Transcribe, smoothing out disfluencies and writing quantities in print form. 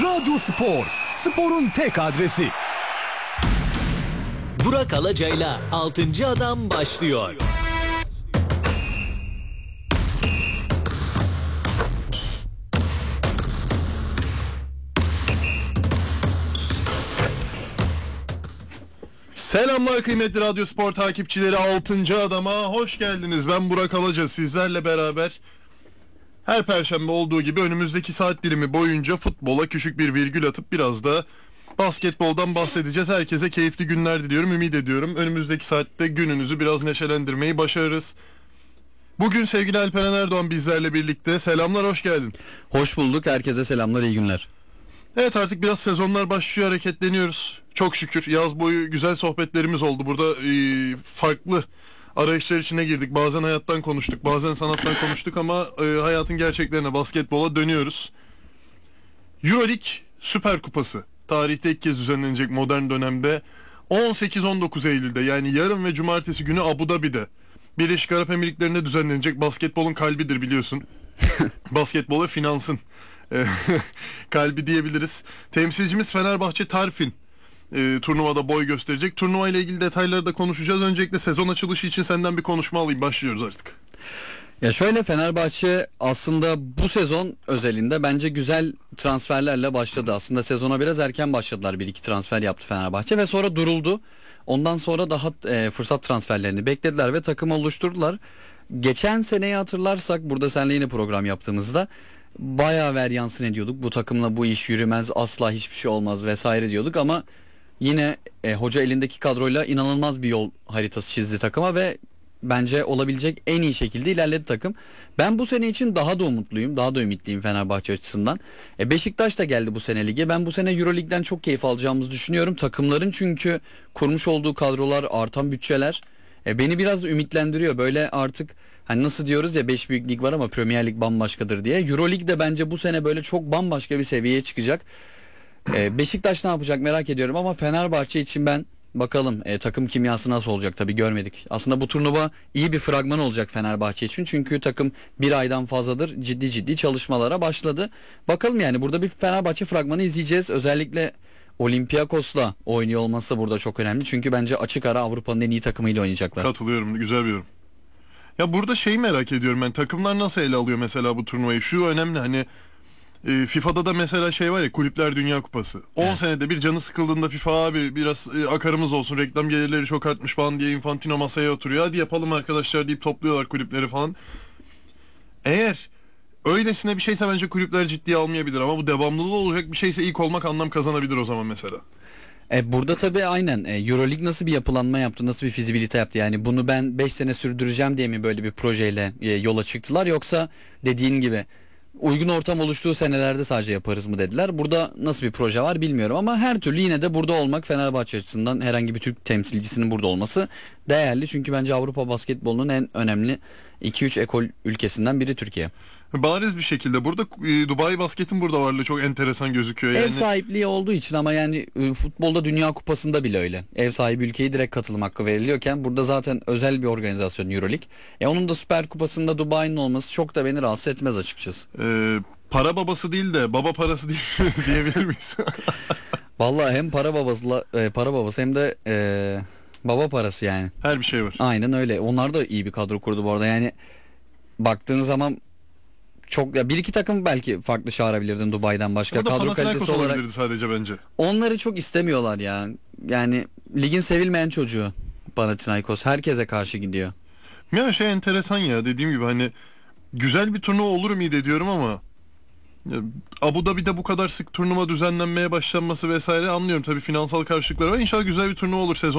Radyo Spor, sporun tek adresi. Burak Alacay'la 6. Adam başlıyor. Selamlar kıymetli Radyo Spor takipçileri, 6. Adam'a hoş geldiniz. Ben Burak Alaca, sizlerle beraber her perşembe olduğu gibi önümüzdeki saat dilimi boyunca futbola küçük bir virgül atıp biraz da basketboldan bahsedeceğiz. Herkese keyifli günler diliyorum, ümit ediyorum. Önümüzdeki saatte gününüzü biraz neşelendirmeyi başarırız. Bugün sevgili Alperen Erdoğan bizlerle birlikte. Selamlar, hoş geldin. Hoş bulduk. Herkese selamlar, iyi günler. Evet, artık biraz sezonlar başlıyor, hareketleniyoruz. Çok şükür yaz boyu güzel sohbetlerimiz oldu. Burada farklı arayışlar içine girdik. Bazen hayattan konuştuk, bazen sanattan konuştuk ama hayatın gerçeklerine, basketbola dönüyoruz. Euroleague Süper Kupası tarihte ilk kez düzenlenecek modern dönemde 18-19 Eylül'de, yani yarın ve cumartesi günü Abu Dhabi'de, Birleşik Arap Emirlikleri'nde düzenlenecek. Basketbolun kalbidir biliyorsun. Basketbol ve finansın kalbi diyebiliriz. Temsilcimiz Fenerbahçe Tarfin turnuvada boy gösterecek. Turnuva ile ilgili detayları da konuşacağız. Öncelikle sezon açılışı için senden bir konuşma alayım. Başlıyoruz artık. Ya şöyle, Fenerbahçe aslında bu sezon özelinde bence güzel transferlerle başladı. Aslında sezona biraz erken başladılar. 1-2 transfer yaptı Fenerbahçe ve sonra duruldu. Ondan sonra daha fırsat transferlerini beklediler ve takım oluşturdular. Geçen seneyi hatırlarsak, burada seninle yine program yaptığımızda bayağı veryansın ediyorduk. Bu takımla bu iş yürümez, asla hiçbir şey olmaz vesaire diyorduk ama yine hoca elindeki kadroyla inanılmaz bir yol haritası çizdi takıma ve bence olabilecek en iyi şekilde ilerledi takım. Ben bu sene için daha da umutluyum, daha da ümitliyim Fenerbahçe açısından. Beşiktaş da geldi bu sene lige. Ben bu sene Euroleague'den çok keyif alacağımızı düşünüyorum. Takımların çünkü kurmuş olduğu kadrolar, artan bütçeler beni biraz da ümitlendiriyor. Böyle artık hani nasıl diyoruz ya, 5 büyük lig var ama Premier Lig bambaşkadır diye. Euroleague de bence bu sene böyle çok bambaşka bir seviyeye çıkacak. Beşiktaş ne yapacak merak ediyorum ama Fenerbahçe için ben bakalım takım kimyası nasıl olacak, tabii görmedik. Aslında bu turnuva iyi bir fragman olacak Fenerbahçe için, çünkü takım bir aydan fazladır ciddi çalışmalara başladı. Bakalım, yani burada bir Fenerbahçe fragmanı izleyeceğiz. Özellikle Olympiakos'la oynuyor olması burada çok önemli, çünkü bence açık ara Avrupa'nın en iyi takımıyla oynayacaklar. Katılıyorum, güzel bir yorum. Ya burada şeyi merak ediyorum ben, takımlar nasıl ele alıyor mesela bu turnuvayı? Şu önemli, hani FIFA'da da mesela şey var ya, Kulüpler Dünya Kupası. 10 senede bir canı sıkıldığında FIFA abi biraz akarımız olsun, reklam gelirleri çok artmış falan diye Infantino masaya oturuyor. Hadi yapalım arkadaşlar deyip topluyorlar kulüpleri falan. Eğer öylesine bir şeyse bence kulüpler ciddiye almayabilir ama bu devamlılığı olacak bir şeyse ilk olmak anlam kazanabilir o zaman mesela. Burada tabii aynen Euroleague nasıl bir yapılanma yaptı, nasıl bir fizibilite yaptı, yani bunu ben 5 sene sürdüreceğim diye mi böyle bir projeyle yola çıktılar, yoksa dediğin gibi uygun ortam oluştuğu senelerde sadece yaparız mı dediler. Burada nasıl bir proje var bilmiyorum ama her türlü yine de burada olmak Fenerbahçe açısından, herhangi bir Türk temsilcisinin burada olması değerli. Çünkü bence Avrupa basketbolunun en önemli 2-3 ekol ülkesinden biri Türkiye. Bariz bir şekilde burada Dubai Basket'in burada varlığı çok enteresan gözüküyor. Ev sahipliği olduğu için, ama yani futbolda Dünya Kupası'nda bile öyle. Ev sahibi ülkeyi direkt katılım hakkı veriliyorken burada zaten özel bir organizasyon Euroleague. Onun da Süper Kupası'nda Dubai'nin olması çok da beni rahatsız etmez açıkçası. Para babası değil de baba parası diyebilir miyiz? Vallahi hem para babası hem de baba parası yani. Her bir şey var. Aynen öyle. Onlar da iyi bir kadro kurdu bu arada. Yani baktığın zaman çok, ya bir iki takım belki farklı çağırabilirdin Dubai'den başka. Kadro kalitesi olarak sadece bence. onları çok istemiyorlar ya. Yani ligin sevilmeyen çocuğu Panathinaikos, herkese karşı gidiyor. Ya şey enteresan ya, dediğim gibi hani güzel bir turnuva olur umut ediyorum ama Abu Dhabi'de bu kadar sık turnuva düzenlenmeye başlanması vesaire, anlıyorum tabii finansal karşılıkları var. İnşallah güzel bir turnuva olur. Sezon